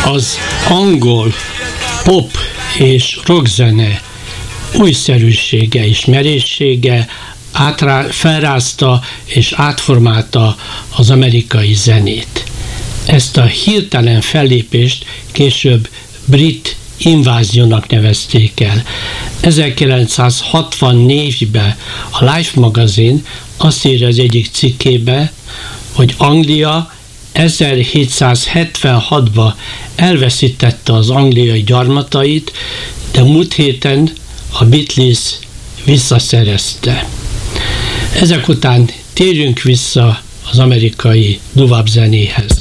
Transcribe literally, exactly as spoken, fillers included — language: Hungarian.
Az angol pop és rockzene újszerűsége és merészsége átrá, felrázta és átformálta az amerikai zenét. Ezt a hirtelen fellépést később brit inváziónak nevezték el. ezerkilencszázhatvannégyben a Life magazin azt írja az egyik cikkébe, hogy Anglia ezerhétszázhetvenhatban elveszítette az angliai gyarmatait, de múlt héten a Beatles visszaszerezte. Ezek után térjünk vissza az amerikai doo-wop zenéhez.